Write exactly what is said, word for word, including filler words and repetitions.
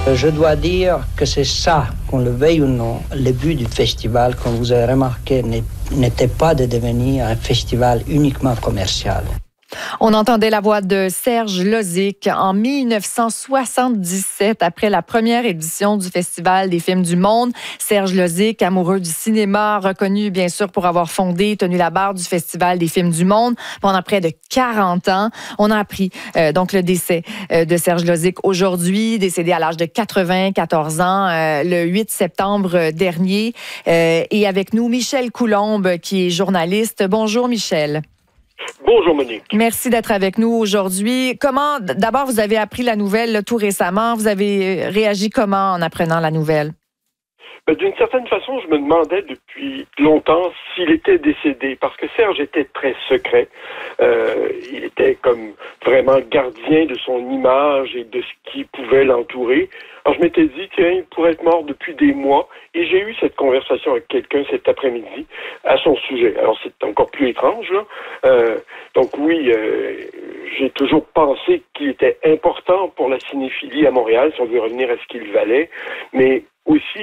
Je dois dire que c'est ça, qu'on le veuille ou non, le but du festival, comme vous avez remarqué, n'était pas de devenir un festival uniquement commercial. On entendait la voix de Serge Lozic en dix-neuf cent soixante-dix-sept, après la première édition du Festival des films du monde. Serge Lozic, amoureux du cinéma, reconnu bien sûr pour avoir fondé et tenu la barre du Festival des films du monde pendant près de quarante ans. On a appris euh, donc le décès euh, de Serge Lozic aujourd'hui, décédé à l'âge de quatre-vingt-quatorze ans, euh, le huit septembre dernier. Euh, et avec nous, Michel Coulombe, qui est journaliste. Bonjour, Michel. Bonjour Monique. Merci d'être avec nous aujourd'hui. Comment, d'abord, vous avez appris la nouvelle là, tout récemment. Vous avez réagi comment en apprenant la nouvelle? Ben, d'une certaine façon, je me demandais depuis longtemps s'il était décédé, parce que Serge était très secret. Euh, il était comme vraiment gardien de son image et de ce qui pouvait l'entourer. Alors je m'étais dit, tiens, il pourrait être mort depuis des mois, et j'ai eu cette conversation avec quelqu'un cet après-midi à son sujet. Alors c'est encore plus étrange, là. Euh, donc oui, euh, j'ai toujours pensé qu'il était important pour la cinéphilie à Montréal, si on veut revenir à ce qu'il valait, mais aussi